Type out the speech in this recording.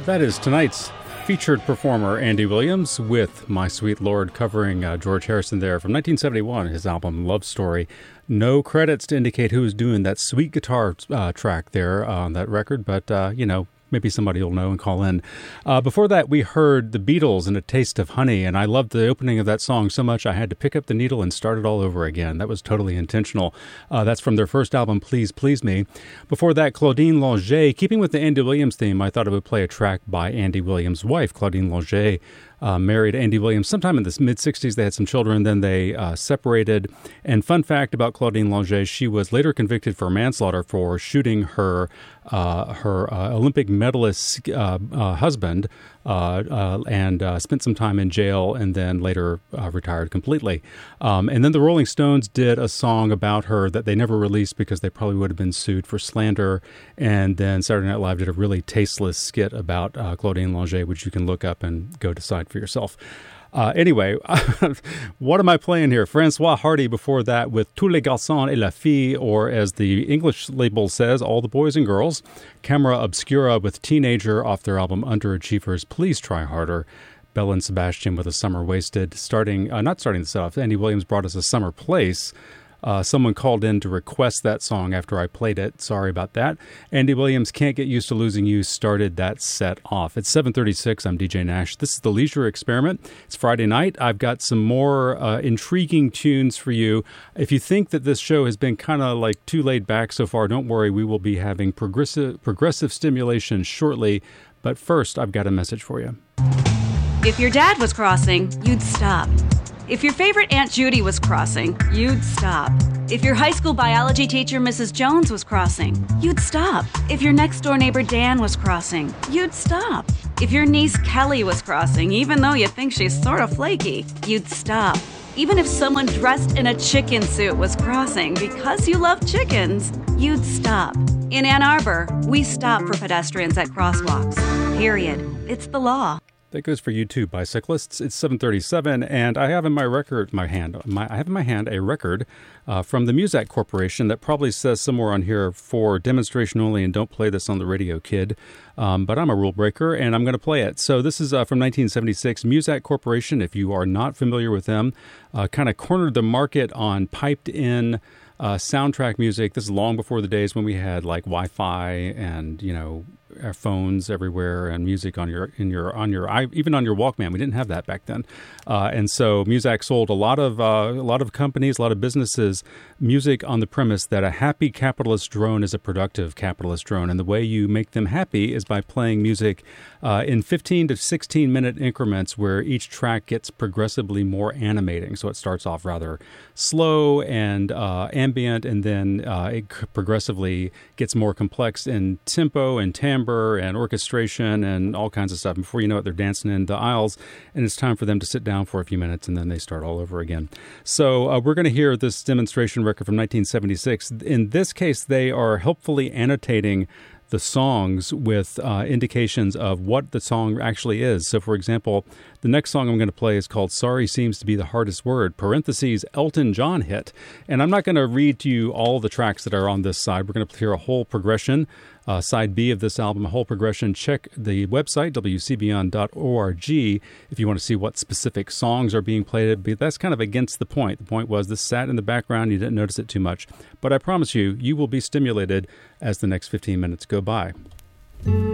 That is tonight's featured performer, Andy Williams, with My Sweet Lord, covering George Harrison there from 1971, his album Love Story. No credits to indicate who was doing that sweet guitar track there on that record, but, maybe somebody will know and call in. Before that, we heard the Beatles and A Taste of Honey, and I loved the opening of that song so much I had to pick up the needle and start it all over again. That was totally intentional. That's from their first album, Please Please Me. Before that, Claudine Longet. Keeping with the Andy Williams theme, I thought I would play a track by Andy Williams' wife, Claudine Longet. Married Andy Williams sometime in the mid-'60s. They had some children, then they separated. And fun fact about Claudine Longet, she was later convicted for manslaughter for shooting her Olympic medalist husband and spent some time in jail and then later retired completely. And then the Rolling Stones did a song about her that they never released because they probably would have been sued for slander. And then Saturday Night Live did a really tasteless skit about Claudine Longet, which you can look up and go decide for yourself. Anyway, what am I playing here? Francois Hardy before that with Tous les garçons et la fille, or as the English label says, All the Boys and Girls. Camera Obscura with Teenager off their album Underachievers, Please Try Harder. Belle and Sebastian with A Summer Wasted. Not starting this off, Andy Williams brought us A Summer Place. Someone called in to request that song after I played it. Sorry about that. Andy Williams, Can't Get Used to Losing You, started that set off. It's 7:36. I'm DJ Nash. This is the Leisure Experiment. It's Friday night. I've got some more intriguing tunes for you. If you think that this show has been kind of like too laid back so far, don't worry. We will be having progressive stimulation shortly. But first, I've got a message for you. If your dad was crossing, you'd stop. If your favorite Aunt Judy was crossing, you'd stop. If your high school biology teacher, Mrs. Jones, was crossing, you'd stop. If your next-door neighbor, Dan, was crossing, you'd stop. If your niece, Kelly, was crossing, even though you think she's sort of flaky, you'd stop. Even if someone dressed in a chicken suit was crossing because you love chickens, you'd stop. In Ann Arbor, we stop for pedestrians at crosswalks. Period. It's the law. That goes for you too, bicyclists. It's 7:37, and I have in my hand a record from the Muzak Corporation that probably says somewhere on here for demonstration only, and don't play this on the radio, kid. But I'm a rule breaker, and I'm going to play it. So this is from 1976. Muzak Corporation, if you are not familiar with them, kind of cornered the market on piped-in soundtrack music. This is long before the days when we had like Wi-Fi and our phones everywhere and music even on your Walkman. We didn't have that back then, and so Muzak sold a lot of companies, a lot of businesses, music on the premise that a happy capitalist drone is a productive capitalist drone, and the way you make them happy is by playing music in 15 to 16 minute increments, where each track gets progressively more animating. So it starts off rather slow and ambient, and then it progressively gets more complex in tempo and timbre and orchestration and all kinds of stuff. Before you know it, they're dancing in the aisles, and it's time for them to sit down for a few minutes, and then they start all over again. So we're going to hear this demonstration record from 1976. In this case, they are helpfully annotating the songs with indications of what the song actually is. So, for example, the next song I'm going to play is called Sorry Seems to Be the Hardest Word, parentheses, Elton John hit. And I'm not going to read to you all the tracks that are on this side. We're going to hear a whole progression, side B of this album, a whole progression. Check the website, wcbn.org, if you want to see what specific songs are being played. But that's kind of against the point. The point was this sat in the background. You didn't notice it too much. But I promise you, you will be stimulated as the next 15 minutes go by.